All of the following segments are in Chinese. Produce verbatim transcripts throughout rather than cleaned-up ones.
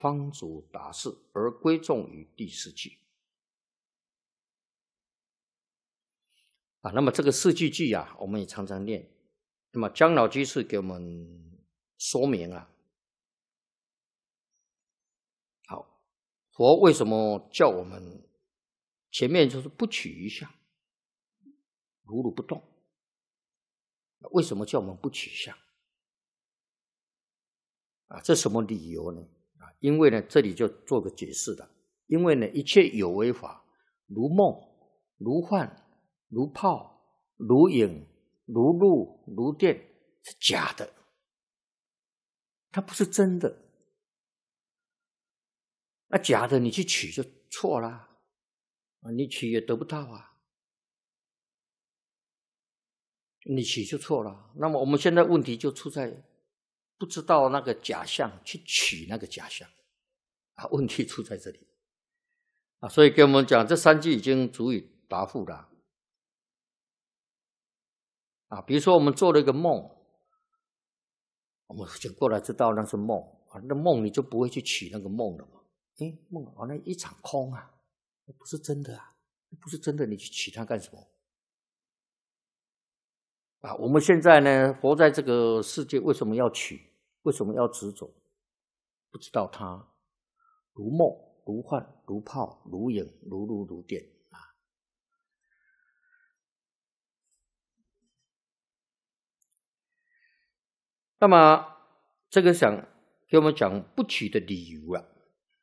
方足达事，而归众于第四句。啊，那么这个四句句啊，我们也常常念。那么姜老居士给我们说明啊，好，佛为什么叫我们前面就是不取一相，如如不动？为什么叫我们不取相？啊，这什么理由呢？啊，因为呢，这里就做个解释了。因为呢，一切有为法，如梦、如幻、如泡、如影、如露、如电，是假的，它不是真的。那假的你去取就错了，你取也得不到啊，你取就错了。那么我们现在问题就出在不知道那个假象，去取那个假象啊，问题出在这里啊。所以给我们讲，这三句已经足以答复了啊。比如说我们做了一个梦，我们醒过来知道那是梦啊，那梦你就不会去取那个梦了嘛。哎，梦啊，那一场空啊，不是真的啊，不是真的，你去取它干什么？啊，我们现在呢，活在这个世界，为什么要取？为什么要执着？不知道它如梦、如幻、如泡、如影、如露、如电啊。那么这个想给我们讲不取的理由啊。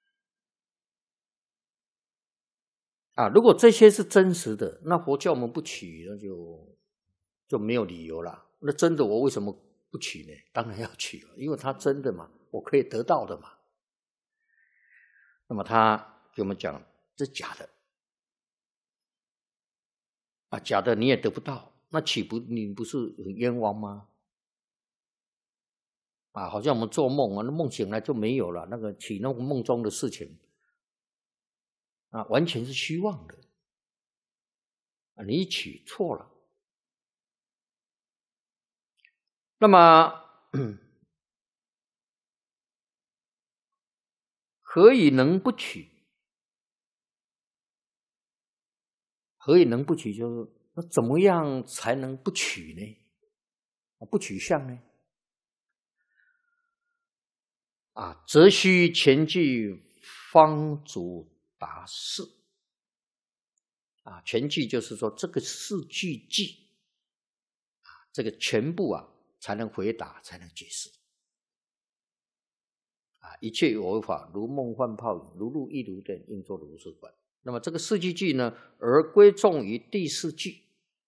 啊，如果这些是真实的，那佛教我们不取，那就就没有理由了。那真的我为什么不取呢？当然要取了，因为它真的嘛，我可以得到的嘛。那么他给我们讲，这是假的啊，假的你也得不到，那岂不你不是很冤枉吗？啊，好像我们做梦啊，那梦醒来就没有了，那个取那个梦中的事情啊，完全是虚妄的啊，你取错了。那么何以能不取？何以能不取？就是那怎么样才能不取呢？不取相呢？啊，则须前句方足达事。啊，全句就是说这个四句句啊，这个全部啊才能回答，才能解释。啊，一切有为法，如梦幻泡影，如露亦如电，应作如是观。那么这个四句句呢，而归众于第四句。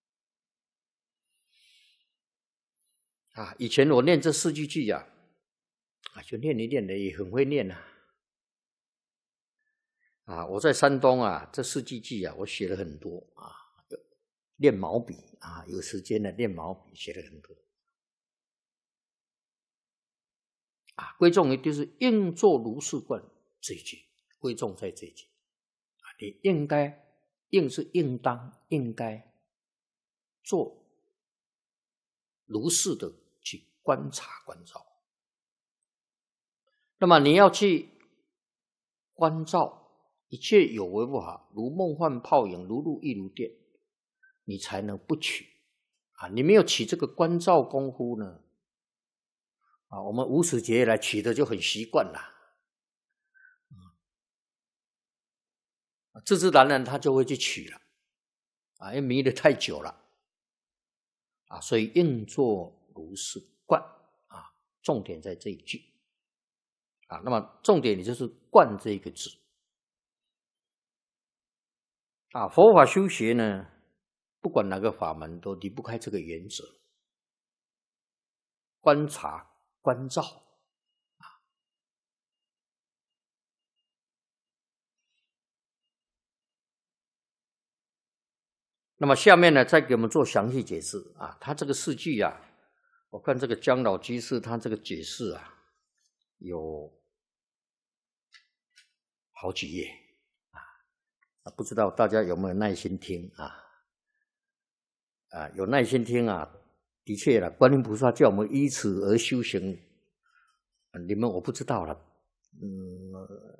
啊，以前我念这四句句啊，啊，就念一念的，也很会念啊。啊，我在山东啊，这四句句啊，我写了很多啊，练毛笔啊，有时间呢练毛笔，写了很多。啊，归众于就是应作如是观这一句，归众在这一句。啊，你应该，应是应当，应该做如是的去观察关照。那么你要去关照一切有为法，如梦幻泡影，如露亦如电，你才能不取啊！你没有起这个关照功夫呢，啊，我们无始劫来取的就很习惯了，自自然然他就会去取了，啊，因为迷得太久了，啊，所以应作如是观啊，重点在这一句啊。那么重点也就是观这一个字啊。佛法修学呢，不管哪个法门都离不开这个原则，观察关照啊。那么下面呢，再给我们做详细解释啊。他这个四句啊，我看这个姜老居士他这个解释啊，有好几页啊，不知道大家有没有耐心听啊？啊，有耐心听啊，的确了，观音菩萨叫我们依此而修行，你们我不知道了嗯。